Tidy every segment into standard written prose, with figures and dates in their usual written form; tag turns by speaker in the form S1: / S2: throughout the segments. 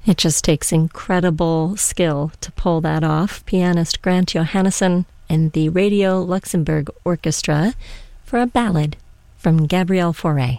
S1: It just takes incredible skill to pull that off. Pianist Grant Johannesson and the Radio Luxembourg Orchestra for a ballad from Gabriel Fauré.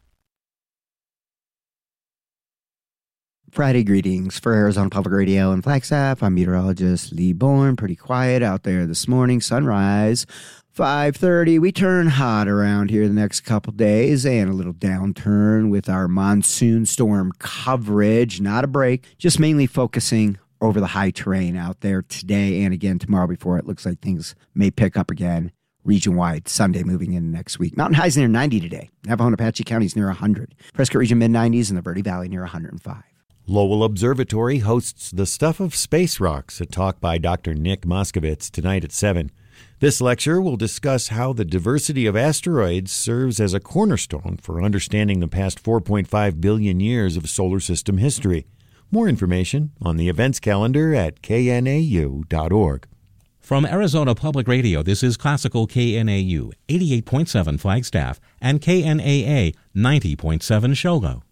S2: Friday greetings for Arizona Public Radio and Flagstaff. I'm meteorologist Lee Bourne. Pretty quiet out there this morning. Sunrise, 5:30. We turn hot around here the next couple days, and a little downturn with our monsoon storm coverage. Not a break, just mainly focusing over the high terrain out there today and again tomorrow before it looks like things may pick up again region-wide Sunday moving in next week. Mountain highs near 90 today. Navajo and Apache counties near 100. Prescott region mid-90s and the Verde Valley near 105.
S3: Lowell Observatory hosts The Stuff of Space Rocks, a talk by Dr. Nick Moskovitz tonight at 7. This lecture will discuss how the diversity of asteroids serves as a cornerstone for understanding the past 4.5 billion years of solar system history. More information on the events calendar at knau.org.
S4: From Arizona Public Radio, this is Classical KNAU 88.7 Flagstaff and KNAA 90.7 Shogo.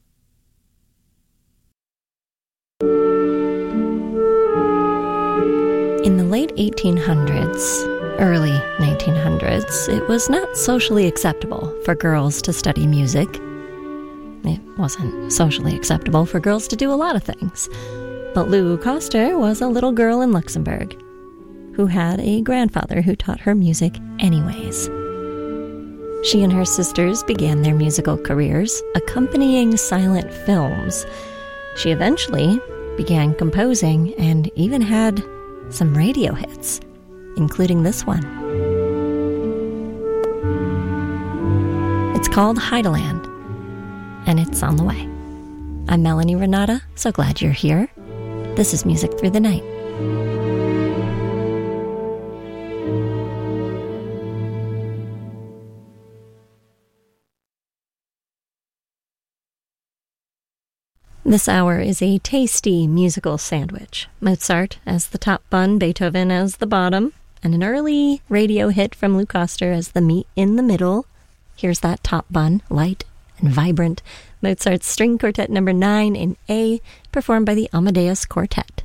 S1: In the late 1800s, early 1900s, it was not socially acceptable for girls to study music. It wasn't socially acceptable for girls to do a lot of things. But Lou Koster was a little girl in Luxembourg who had a grandfather who taught her music anyways. She and her sisters began their musical careers accompanying silent films. She eventually began composing and even had some radio hits, including this one. It's called Heideland, and it's on the way. I'm Melanie Renata, so glad you're here. This is Music Through the Night. This hour is a tasty musical sandwich. Mozart as the top bun, Beethoven as the bottom, and an early radio hit from Lou Koster as the meat in the middle. Here's that top bun, light and vibrant. Mozart's String Quartet No. 9 in A, performed by the Amadeus Quartet.